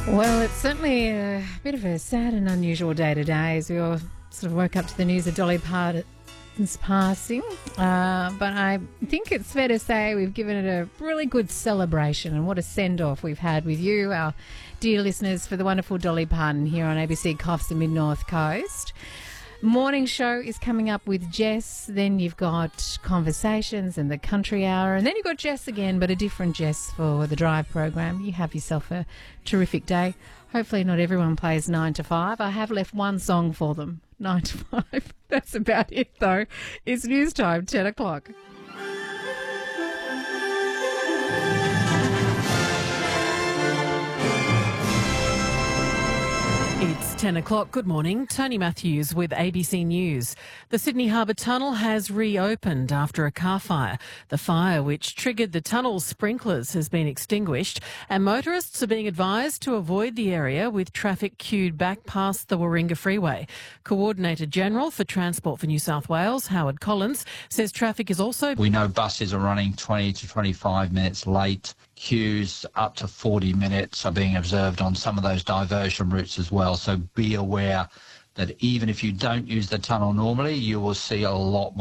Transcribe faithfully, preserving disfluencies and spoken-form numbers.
Well, it's certainly a bit of a sad and unusual day today as we all sort of woke up to the news of Dolly Parton's passing. Uh, but I think it's fair to say we've given it a really good celebration, and what a send-off we've had with you, our dear listeners, for the wonderful Dolly Parton here on A B C Coffs and Mid-North Coast. Morning show is coming up with Jess. Then you've got Conversations and the Country Hour. And then you've got Jess again, but a different Jess for the Drive program. You have yourself a terrific day. Hopefully not everyone plays nine to five. I have left one song for them, nine to five. That's about it, though. It's news time, ten o'clock. It's ten o'clock. Good morning. Tony Matthews with A B C News. The Sydney Harbour Tunnel has reopened after a car fire. The fire, which triggered the tunnel's sprinklers, has been extinguished, and motorists are being advised to avoid the area with traffic queued back past the Warringah Freeway. Coordinator General for Transport for New South Wales, Howard Collins, says traffic is also... We know buses are running twenty to twenty-five minutes late. Queues up to forty minutes are being observed on some of those diversion routes as well. So be aware that even if you don't use the tunnel normally, you will see a lot more